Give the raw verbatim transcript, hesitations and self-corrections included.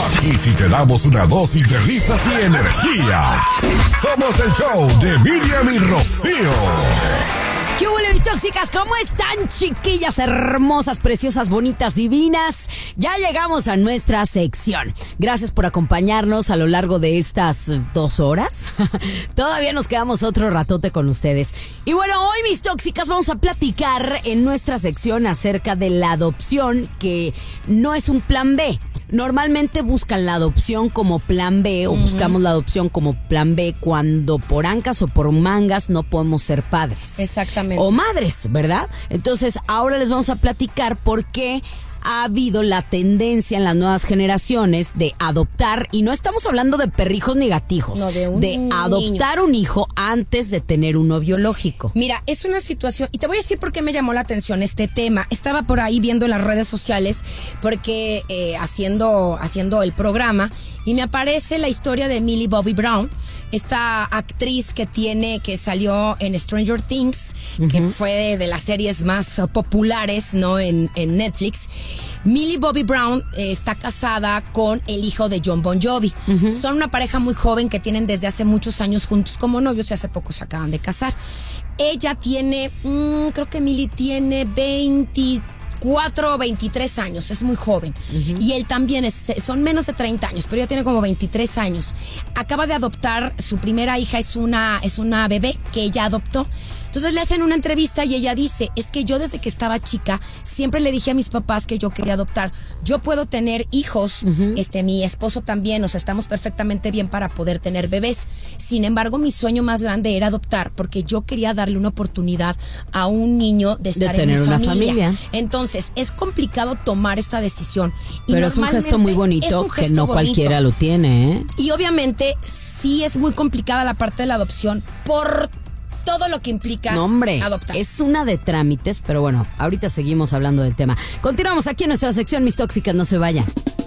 Y si te damos una dosis de risas y energía, somos el show de Miriam y Rocío. ¿Qué huele, mis tóxicas? ¿Cómo están, chiquillas hermosas, preciosas, bonitas, divinas? Ya llegamos a nuestra sección. Gracias por acompañarnos a lo largo de estas dos horas. Todavía nos quedamos otro ratote con ustedes. Y bueno, hoy, mis tóxicas, vamos a platicar en nuestra sección acerca de la adopción, que no es un plan B. Normalmente buscan la adopción como plan B o uh-huh. buscamos la adopción como plan B cuando por ancas o por mangas no podemos ser padres. Exactamente. O madres, ¿verdad? Entonces, ahora les vamos a platicar por qué ha habido la tendencia en las nuevas generaciones de adoptar, y no estamos hablando de perrijos ni gatijos, no, de, un de niño. adoptar un hijo antes de tener uno biológico. Mira, es una situación, y te voy a decir por qué me llamó la atención este tema. Estaba por ahí viendo en las redes sociales, porque eh, haciendo, haciendo el programa, y me aparece la historia de Millie Bobby Brown, esta actriz que tiene, que salió en Stranger Things, uh-huh. que fue de, de las series más uh, populares, ¿no? En, en Netflix. Millie Bobby Brown eh, está casada con el hijo de Jon Bon Jovi. Uh-huh. Son una pareja muy joven que tienen desde hace muchos años juntos como novios y hace poco se acaban de casar. Ella tiene, mmm, creo que Millie tiene veinticuatro o veintitrés años, es muy joven. Uh-huh. Y él también, es, son menos de treinta años, pero ella tiene como veintitrés años. Acaba de adoptar, su primera hija es una, es una bebé que ella adoptó. Entonces le hacen una entrevista y ella dice, es que yo desde que estaba chica siempre le dije a mis papás que yo quería adoptar. Yo puedo tener hijos, uh-huh. este, mi esposo también, o sea, estamos perfectamente bien para poder tener bebés. Sin embargo, mi sueño más grande era adoptar porque yo quería darle una oportunidad a un niño de estar de tener en mi una familia. familia. Entonces, es complicado tomar esta decisión. Y pero es un gesto muy bonito gesto que no bonito. Cualquiera lo tiene, ¿eh? Y obviamente sí es muy complicada la parte de la adopción por todo lo que implica no, hombre, adoptar. Es una de trámites, pero bueno, ahorita seguimos hablando del tema. Continuamos aquí en nuestra sección, mis tóxicas, no se vayan.